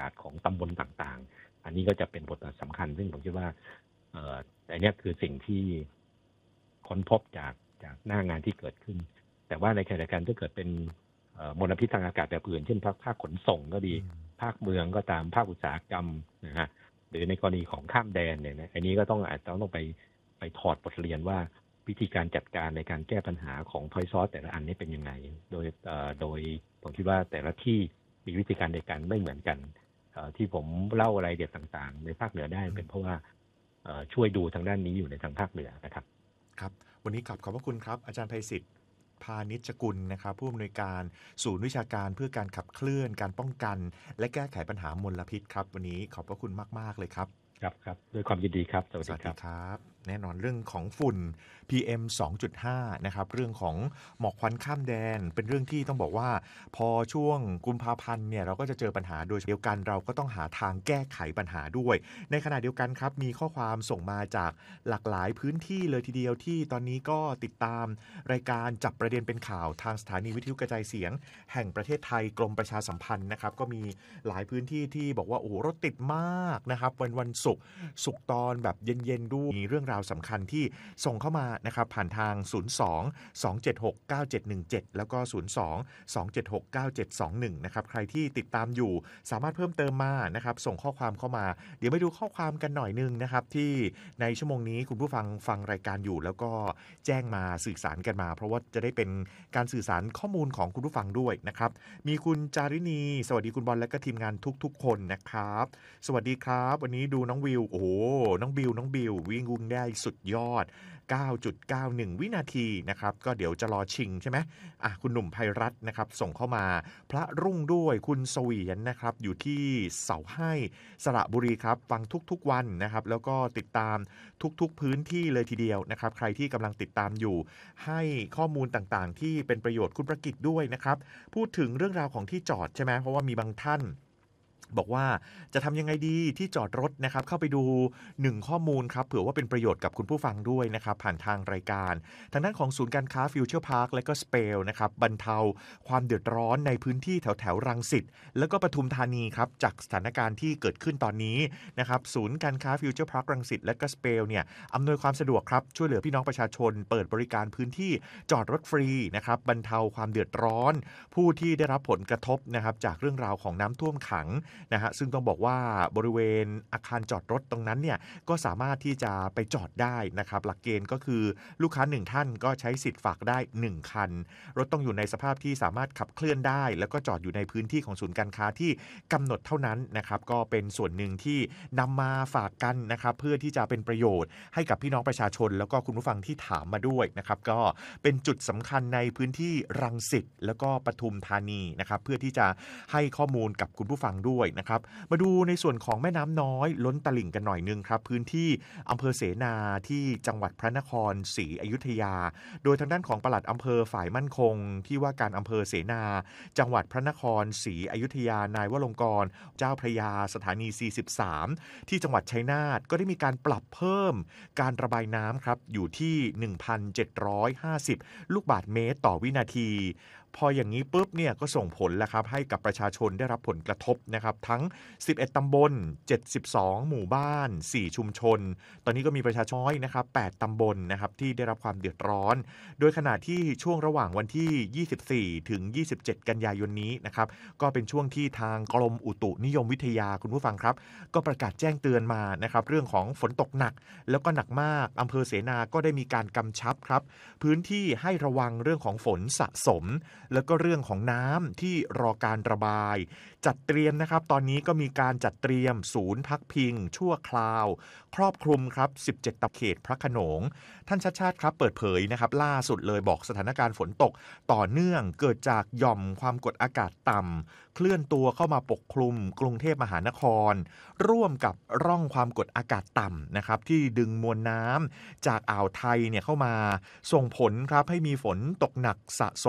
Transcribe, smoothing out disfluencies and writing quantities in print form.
ศของตำบลต่างๆอันนี้ก็จะเป็นบทบาทสำคัญซึ่งผมคิดว่าอันนี้คือสิ่งที่ค้นพบจากหน้างานที่เกิดขึ้นแต่ว่าในขณะเดียวกันถ้าเกิดเป็นมลพิษทางอากาศแบบอื่นเช่นภาคขนส่งก็ดีภาคเมืองก็ตามภาคอุตสาหกรรมนะฮะหรือในกรณีของข้ามแดนเนี่ยนะอันนี้ก็อาจจะต้องไปถอดบทเรียนว่าวิธีการจัดการในการแก้ปัญหาของพอยต์ซอสแต่ละอันนี้เป็นยังไงโดยผมคิดว่าแต่ละที่มีวิธีการในการไม่เหมือนกันที่ผมเล่ารายละเอียดต่างๆในภาคเหนือได้เป็นเพราะว่าช่วยดูทางด้านนี้อยู่ในทางภาคเหนือนะครับครับวันนี้ขอบพระคุณครับอาจารย์ไพศิษฐ์พานิชกุลนะครับผู้อำนวยการศูนย์วิชาการเพื่อการขับเคลื่อนการป้องกันและแก้ไขปัญหามลพิษครับวันนี้ขอบพระคุณมากๆเลยครับครับด้วยความยินดีครับสวัสดีครับแน่นอนเรื่องของฝุ่น PM 2.5 นะครับเรื่องของหมอกควันข้ามแดนเป็นเรื่องที่ต้องบอกว่าพอช่วงกุมภาพันธ์เนี่ยเราก็จะเจอปัญหาโดยเดียวกันเราก็ต้องหาทางแก้ไขปัญหาด้วยในขณะเดียวกันครับมีข้อความส่งมาจากหลากหลายพื้นที่เลยทีเดียวที่ตอนนี้ก็ติดตามรายการจับประเด็นเป็นข่าวทางสถานีวิทยุกระจายเสียงแห่งประเทศไทยกรมประชาสัมพันธ์นะครับก็มีหลายพื้นที่ที่บอกว่าโอ้รถติดมากนะครับวันศุกร์ตอนแบบเย็นๆดูมีเรื่องราวสำคัญที่ส่งเข้ามานะครับผ่านทาง02-276-9717แล้วก็02-276-9721นะครับใครที่ติดตามอยู่สามารถเพิ่มเติมมานะครับส่งข้อความเข้ามาเดี๋ยวไปดูข้อความกันหน่อยนึงนะครับที่ในชั่วโมงนี้คุณผู้ฟังรายการอยู่แล้วก็แจ้งมาสื่อสารกันมาเพราะว่าจะได้เป็นการสื่อสารข้อมูลของคุณผู้ฟังด้วยนะครับมีคุณจารินีสวัสดีคุณบอลและก็ทีมงานทุกๆคนนะครับสวัสดีครับวันนี้ดูน้องวิวโอ้โหน้องบิววิ่งได้สุดยอด 9.91 วินาทีนะครับก็เดี๋ยวจะรอชิงใช่ไหมคุณหนุ่มไพรัตน์นะครับส่งเข้ามาพระรุ่งด้วยคุณเสวียนนะครับอยู่ที่เสาให้สระบุรีครับฟังทุกๆวันนะครับแล้วก็ติดตามทุกๆพื้นที่เลยทีเดียวนะครับใครที่กำลังติดตามอยู่ให้ข้อมูลต่างๆที่เป็นประโยชน์คุณประกิตด้วยนะครับพูดถึงเรื่องราวของที่จอดใช่ไหมเพราะว่ามีบางท่านบอกว่าจะทำยังไงดีที่จอดรถนะครับเข้าไปดู1ข้อมูลครับเผื่อว่าเป็นประโยชน์กับคุณผู้ฟังด้วยนะครับผ่านทางรายการทางด้านของศูนย์การค้าฟิวเจอร์พาร์คและก็สเปลนะครับบรรเทาความเดือดร้อนในพื้นที่แถวรังสิตแล้วก็ปทุมธานีครับจากสถานการณ์ที่เกิดขึ้นตอนนี้นะครับศูนย์การค้าฟิวเจอร์พาร์ครังสิตและก็สเปลเนี่ยอำนวยความสะดวกครับช่วยเหลือพี่น้องประชาชนเปิดบริการพื้นที่จอดรถฟรีนะครับบรรเทาความเดือดร้อนผู้ที่ได้รับผลกระทบนะครับจากเรื่องราวของน้ำท่วมขังนะฮะซึ่งต้องบอกว่าบริเวณอาคารจอดรถตรงนั้นเนี่ยก็สามารถที่จะไปจอดได้นะครับหลักเกณฑ์ก็คือลูกค้า1ท่านก็ใช้สิทธิ์ฝากได้1คันรถต้องอยู่ในสภาพที่สามารถขับเคลื่อนได้แล้วก็จอดอยู่ในพื้นที่ของศูนย์การค้าที่กำหนดเท่านั้นนะครับก็เป็นส่วนหนึ่งที่นำมาฝากกันนะครับเพื่อที่จะเป็นประโยชน์ให้กับพี่น้องประชาชนแล้วก็คุณผู้ฟังที่ถามมาด้วยนะครับก็เป็นจุดสำคัญในพื้นที่รังสิตแล้วก็ปทุมธานีนะครับเพื่อที่จะให้ข้อมูลกับคุณผู้ฟังด้วยนะครับมาดูในส่วนของแม่น้ำน้อยล้นตลิ่งกันหน่อยนึงครับพื้นที่อำเภอเสนาที่จังหวัดพระนครศรีอยุธยาโดยทางด้านของปลัดอำเภอฝ่ายมั่นคงที่ว่าการอำเภอเสนาจังหวัดพระนครศรีอยุธยานายวโรจน์เจ้าพระยาสถานี 43ที่จังหวัดชัยนาทก็ได้มีการปรับเพิ่มการระบายน้ำครับอยู่ที่ 1,750 ลูกบาศก์เมตรต่อวินาทีพออย่างนี้ปุ๊บเนี่ยก็ส่งผลแล้วครับให้กับประชาชนได้รับผลกระทบนะครับทั้ง11ตำบล72หมู่บ้าน4ชุมชนตอนนี้ก็มีประชาชนนะครับ8ตำบลนะครับที่ได้รับความเดือดร้อนโดยขณะที่ช่วงระหว่างวันที่24ถึง27กันยายนนี้นะครับก็เป็นช่วงที่ทางกรมอุตุนิยมวิทยาคุณผู้ฟังครับก็ประกาศแจ้งเตือนมานะครับเรื่องของฝนตกหนักแล้วก็หนักมากอำเภอเสนาก็ได้มีการกำชับครับพื้นที่ให้ระวังเรื่องของฝนสะสมแล้วก็เรื่องของน้ำที่รอการระบายจัดเตรียมนะครับตอนนี้ก็มีการจัดเตรียมศูนย์พักพิงชั่วคราวครอบคลุมครับ17ตำบลเขตพระโขนงท่านชัชชาติครับเปิดเผยนะครับล่าสุดเลยบอกสถานการณ์ฝนตกต่อเนื่องเกิดจากหย่อมความกดอากาศต่ำเคลื่อนตัวเข้ามาปกคลุมกรุงเทพมหานครร่วมกับร่องความกดอากาศต่ำนะครับที่ดึงมวลน้ำจากอ่าวไทยเนี่ยเข้ามาส่งผลครับให้มีฝนตกหนักสะสม